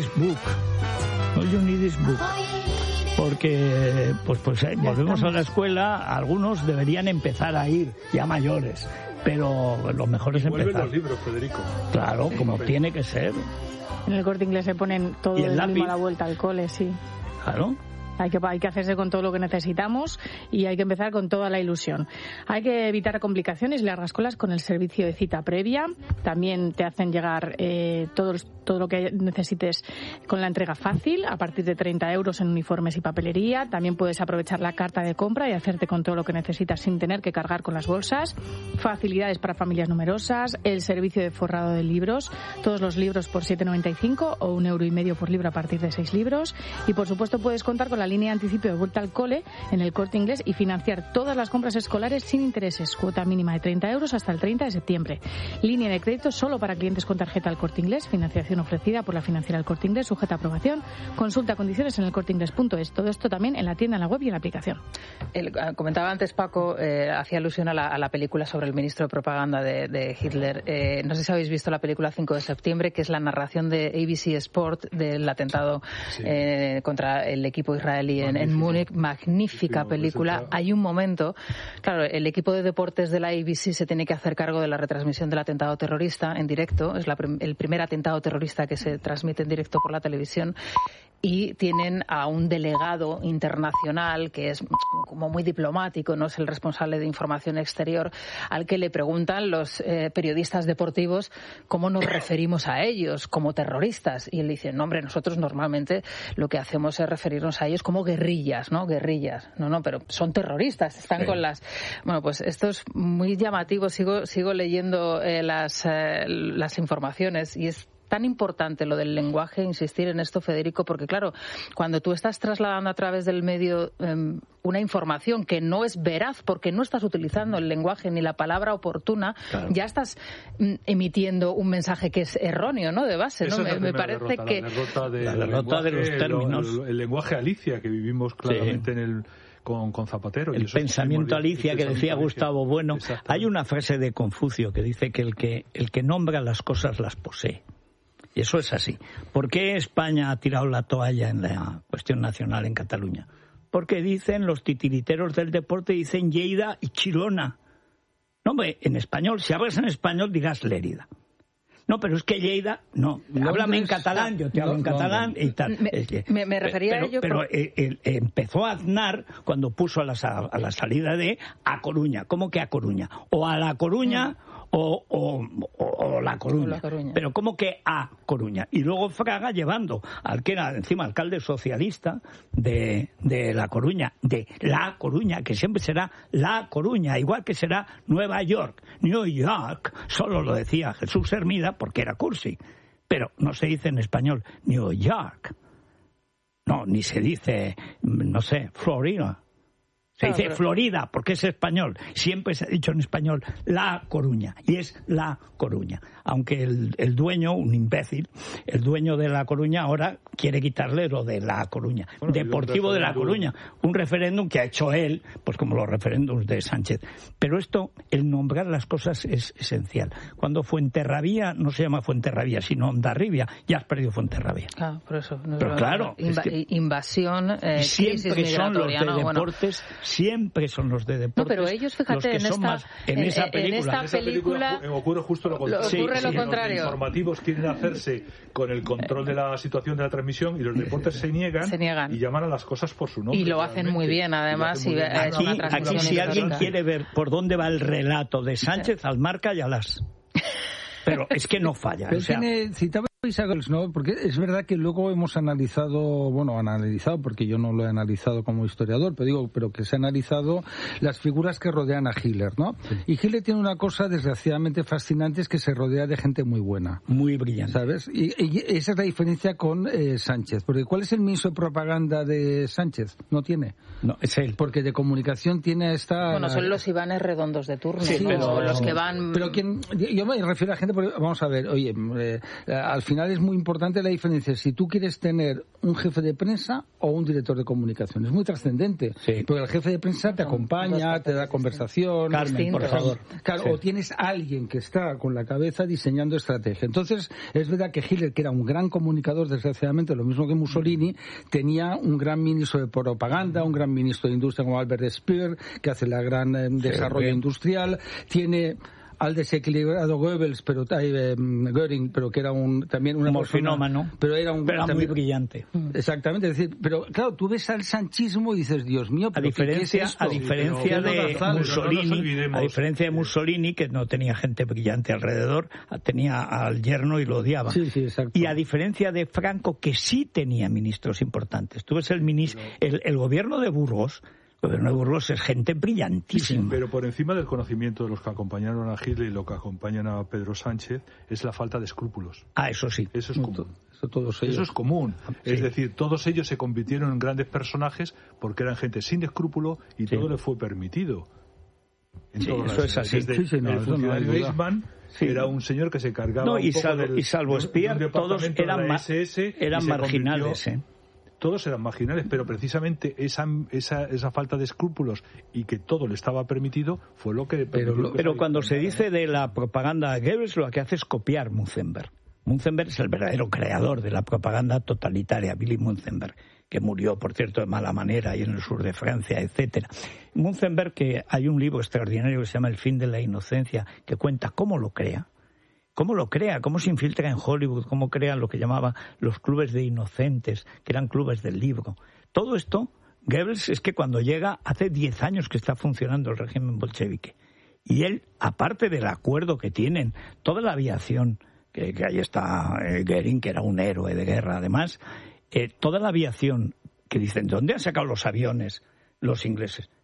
this book. All you need is book. Porque pues volvemos a la escuela, algunos deberían empezar a ir ya mayores, pero lo mejor es empezar. Vuelven los libros, Federico. Claro, como tiene que ser. En el Corte Inglés se ponen todo el mismo a la vuelta al cole, sí. Claro. Hay que hacerse con todo lo que necesitamos y hay que empezar con toda la ilusión. Hay que evitar complicaciones y largas colas con el servicio de cita previa. También te hacen llegar todo lo que necesites con la entrega fácil, a partir de 30 euros en uniformes y papelería. También puedes aprovechar la carta de compra y hacerte con todo lo que necesitas sin tener que cargar con las bolsas. Facilidades para familias numerosas, el servicio de forrado de libros, todos los libros por 7,95 o 1,5 € por libro a partir de 6 libros. Y por supuesto puedes contar con la línea de anticipo de vuelta al cole en el Corte Inglés y financiar todas las compras escolares sin intereses. Cuota mínima de 30 euros hasta el 30 de septiembre. Línea de crédito solo para clientes con tarjeta al Corte Inglés. Financiación ofrecida por la financiera del Corte Inglés, sujeta a aprobación. Consulta condiciones en elcorteinglés.es. Todo esto también en la tienda, en la web y en la aplicación. Comentaba antes Paco, hacía alusión a la película sobre el ministro de propaganda de Hitler. No sé si habéis visto la película 5 de septiembre, que es la narración de ABC Sport del atentado contra el equipo israelí en Múnich. Magnífica película. Hay un momento, claro, el equipo de deportes de la ABC se tiene que hacer cargo de la retransmisión del atentado terrorista en directo. Es el primer atentado terrorista que se transmite en directo por la televisión. Y tienen a un delegado internacional que es como muy diplomático, no es el responsable de información exterior, al que le preguntan los periodistas deportivos cómo nos referimos a ellos como terroristas. Y él dice, no, hombre, nosotros normalmente lo que hacemos es referirnos a ellos como guerrillas, ¿no? Guerrillas. No, pero son terroristas, están con las... Bueno, pues esto es muy llamativo. Sigo leyendo las informaciones y es tan importante lo del lenguaje, insistir en esto, Federico, porque claro, cuando tú estás trasladando a través del medio una información que no es veraz porque no estás utilizando el lenguaje ni la palabra oportuna, ya estás emitiendo un mensaje que es erróneo, ¿no? De base, ¿no? Me parece que la derrota de los términos, el lenguaje Alicia que vivimos claramente con Zapatero. El pensamiento Alicia que decía Gustavo Bueno. Hay una frase de Confucio que dice que el que nombra las cosas las posee. Y eso es así. ¿Por qué España ha tirado la toalla en la cuestión nacional en Cataluña? Porque dicen los titiriteros del deporte, dicen Lleida y Girona. No, hombre, en español, si hablas en español, digas Lérida. No, pero es que Lleida, no, háblame en catalán, yo te hablo en catalán y tal. Me refería a ello. Pero empezó a Aznar cuando puso a la salida de A Coruña. ¿Cómo que A Coruña? O a La Coruña o La Coruña. Pero ¿cómo que A Coruña? Y luego Fraga llevando al que era encima alcalde socialista de La Coruña, que siempre será La Coruña, igual que será Nueva York. New York, solo lo decía Jesús Hermida porque era cursi, pero no se dice en español New York. No, ni se dice, no sé, Florida. Se dice Florida, porque es español. Siempre se ha dicho en español La Coruña, y es La Coruña. Aunque el dueño, un imbécil, el dueño de La Coruña ahora quiere quitarle lo de La Coruña. Bueno, Deportivo de La Coruña. Un referéndum que ha hecho él, pues como los referéndums de Sánchez. Pero esto, el nombrar las cosas es esencial. Cuando Fuenterrabía no se llama Fuenterrabía, sino Hondarribia, ya has perdido Fuenterrabía. Claro, por eso. No, pero claro. Invasión, siempre son los de deportes... Bueno. Siempre son los de deportes. No, pero ellos, fíjate, en esta película ocurre justo lo contrario. Ocurre lo contrario. Los informativos quieren hacerse con el control de la situación de la transmisión y los deportes se niegan y llaman a las cosas por su nombre. Y lo hacen muy bien, además. Aquí si alguien quiere ver por dónde va el relato de Sánchez, al Marca y a las... Pero es que no falla. Pero citaba ¿no? Porque es verdad que luego hemos analizado porque yo no lo he analizado como historiador, pero que se han analizado las figuras que rodean a Hitler, ¿no? Y Hitler tiene una cosa desgraciadamente fascinante, es que se rodea de gente muy buena. Muy brillante. ¿Sabes? Y esa es la diferencia con Sánchez. Porque ¿cuál es el ministro de propaganda de Sánchez? No tiene. No, es él. Porque de comunicación tiene esta... Bueno, son los Ivanes redondos de turno, sí, ¿no? Pero los que van... Pero yo me refiero a gente, porque, vamos a ver, oye, al final es muy importante la diferencia si tú quieres tener un jefe de prensa o un director de comunicación. Es muy trascendente, porque el jefe de prensa te acompaña, te da conversación. Carmen, por favor. Claro, o tienes a alguien que está con la cabeza diseñando estrategia. Entonces, es verdad que Hitler, que era un gran comunicador, desgraciadamente, lo mismo que Mussolini, tenía un gran ministro de propaganda, un gran ministro de industria como Albert Speer, que hace la gran desarrollo industrial, tiene al desequilibrado Goebbels, Göring, pero que era también una morfinómano, pero era muy brillante. Exactamente, es decir, pero claro, tú ves al sanchismo y dices, Dios mío, a diferencia de Mussolini, que no tenía gente brillante alrededor, tenía al yerno y lo odiaba. Sí, exacto. Y a diferencia de Franco, que sí tenía ministros importantes. Tú ves el gobierno de Burgos. El gobierno de Burgos es gente brillantísima. Sí, pero por encima del conocimiento de los que acompañaron a Hitler y lo que acompañan a Pedro Sánchez es la falta de escrúpulos. Eso sí. Eso es común. Eso es común. Sí. Es decir, todos ellos se convirtieron en grandes personajes porque eran gente sin escrupulo y todo les fue permitido. Eso es así. El funcionario Eichmann era un señor que se cargaba y salvo Speer, todos eran marginales. Todos eran marginales, pero precisamente esa falta de escrúpulos y que todo le estaba permitido fue lo que... Pero cuando se dice de la propaganda de Goebbels, lo que hace es copiar Münzenberg. Münzenberg es el verdadero creador de la propaganda totalitaria, Willy Münzenberg, que murió, por cierto, de mala manera y en el sur de Francia, etcétera. Münzenberg, que hay un libro extraordinario que se llama El fin de la inocencia, que cuenta cómo lo crea, cómo se infiltra en Hollywood, cómo crean lo que llamaba los clubes de inocentes, que eran clubes del libro. Todo esto, Goebbels es que cuando llega, hace 10 años que está funcionando el régimen bolchevique. Y él, aparte del acuerdo que tienen, toda la aviación, que ahí está Goering, que era un héroe de guerra además, toda la aviación, que dicen, ¿de dónde han sacado los aviones los ingleses?